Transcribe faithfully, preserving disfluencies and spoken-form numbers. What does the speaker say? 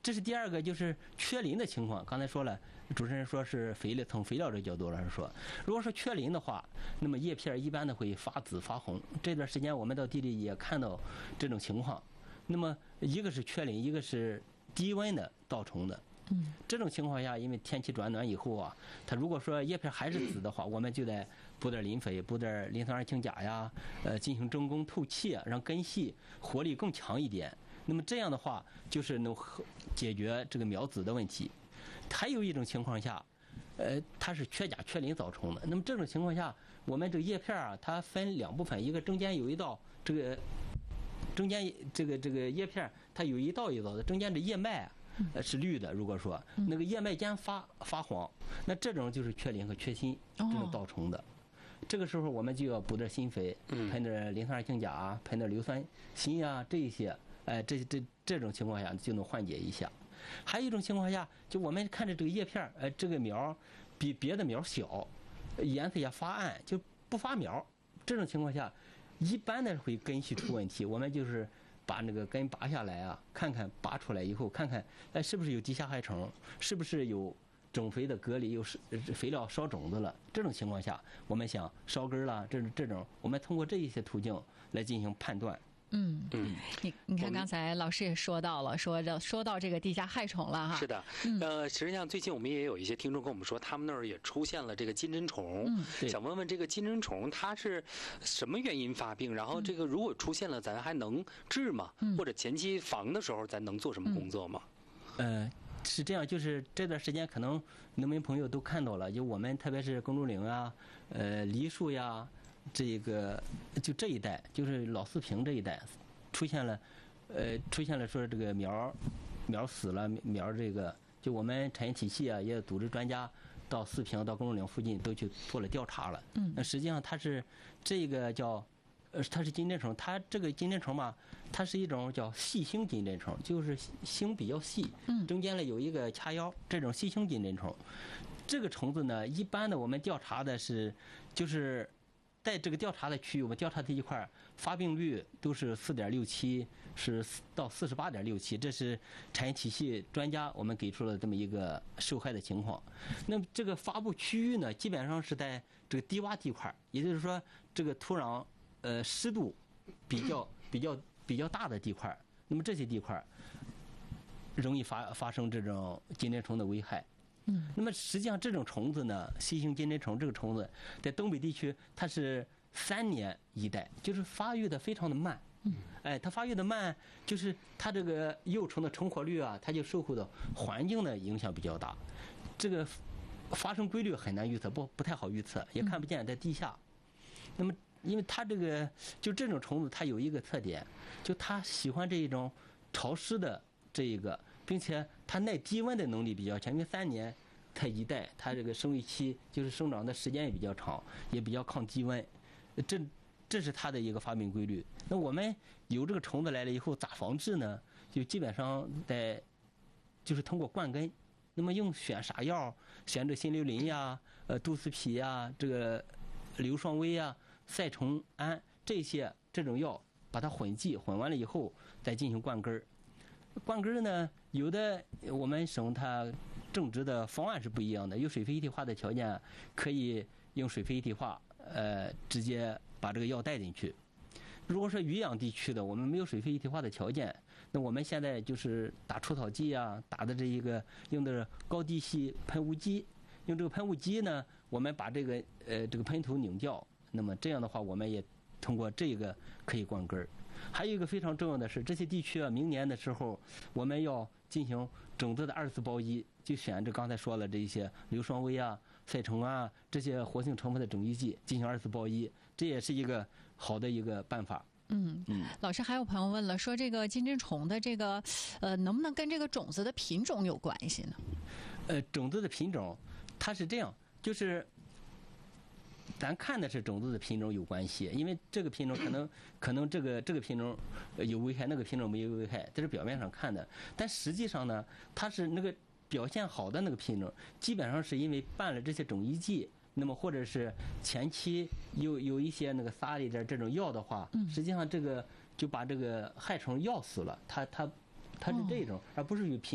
这是第二个，就是缺磷的情况。刚才说了，主持人说是肥料，从肥料这个角度来说，如果说缺磷的话，那么叶片一般的会发紫发红。这段时间我们到地里也看到这种情况。那么一个是缺磷，一个是低温的稻虫的。 嗯， 这种情况下，因为天气转暖以后啊，它如果说叶片还是紫的话，我们就得补点磷肥，补点磷酸二氢钾呀，呃，进行蒸功透气啊，让根系活力更强一点。那么这样的话，就是能解决这个苗紫的问题。还有一种情况下，呃，它是缺钾缺磷造成的。那么这种情况下，我们这个叶片啊，它分两部分，一个中间有一道这个中间这个这个叶片，它有一道一道的，中间的叶脉啊。呃，是绿的。如果说那个叶脉间发发黄，那这种就是缺磷和缺锌这种稻虫的。这个时候我们就要补点锌肥，喷点磷酸二氢钾，喷点硫酸锌啊，这一些，哎，这这这种情况下就能缓解一下。还有一种情况下，就我们看着这个叶片，呃，这个苗比别的苗小，颜色也发暗，就不发苗。这种情况下，一般的会根系出问题，我们就是把那个根拔下来啊，看看拔出来以后，看看哎是不是有地下害虫，是不是有种肥的隔离，有肥料烧种子了。这种情况下，我们想烧根了，这种这种，我们通过这一些途径来进行判断。 嗯嗯，你你看刚才老师也说到了，说到说到这个地下害虫了哈。 是的，呃，实际上最近我们也有一些听众跟我们说，他们那儿也出现了这个金针虫， 嗯、 想问问这个金针虫它是什么原因发病？然后这个如果出现了，咱还能治吗？ 嗯、 或者前期防的时候，咱能做什么工作吗？ 嗯、呃，是这样，就是这段时间可能农民朋友都看到了，就我们特别是公主岭啊，呃，梨树呀。这个就这一带，就是老四平这一带，出现了，呃，出现了说这个苗苗死了，苗这个，就我们产业体系啊，也组织专家到四平到公主岭附近都去做了调查了。 嗯， 那实际上它是这个叫，呃，它是金针虫，它这个金针虫嘛，它是一种叫细星金针虫，就是星比较细， 嗯， 中间呢有一个掐腰，这种细星金针虫，这个虫子呢，一般的我们调查的是，就是。在这个调查的区域，我们调查的一块发病率都是四点六七，是到四十八点六七，这是产业体系专家我们给出了这么一个受害的情况。那么这个发布区域呢，基本上是在这个低洼地块，也就是说这个土壤呃湿度比较比较比较大的地块，那么这些地块容易发发生这种金针虫的危害。 嗯， 那么实际上这种虫子呢，细星金针虫这个虫子在东北地区它是三年一代，就是发育的非常的慢。 嗯， 哎，它发育的慢，就是它这个幼虫的成活率啊，它就受到环境的影响比较大。这个发生规律很难预测，不不太好预测，也看不见在地下。那么因为它这个就这种虫子，它有一个特点，就它喜欢这一种潮湿的这一个。并且它耐低温的能力比较强，因为三年才一代，它这个生育期就是生长的时间也比较长，也比较抗低温，这这是它的一个发病规律。那我们有这个虫子来了以后咋防治呢？就基本上在就是通过灌根，那么用选啥药，选这新硫磷呀、呃杜司匹呀、这个硫双微呀、赛虫胺这些这种药，把它混剂，混完了以后再进行灌根儿。灌根呢，有的我们省它种植的方案是不一样的，有水肥一体化的条件，可以用水肥一体化，呃，直接把这个药带进去。如果说余养地区的，我们没有水肥一体化的条件，那我们现在就是打除草剂啊，打的这一个用的高低系喷雾机，用这个喷雾机呢，我们把这个呃这个喷头拧掉，那么这样的话，我们也通过这个可以灌根儿。还有一个非常重要的是，这些地区啊，明年的时候我们要进行种子的二次包衣，就选这刚才说了这一些硫双微啊、赛虫啊这些活性成分的种衣剂进行二次包衣，这也是一个好的一个办法。 嗯嗯，老师还有朋友问了，说这个金针虫的这个呃，能不能跟这个种子的品种有关系呢？ 呃，种子的品种它是这样，就是咱看的是种子的品种有关系，因为这个品种可能可能这个这个品种有危害，那个品种没有危害，这是表面上看的。但实际上呢，它是那个表现好的那个品种，基本上是因为拌了这些种衣剂，那么或者是前期有有一些那个撒了一点这种药的话，实际上这个就把这个害虫药死了，它它它是这种，而不是与品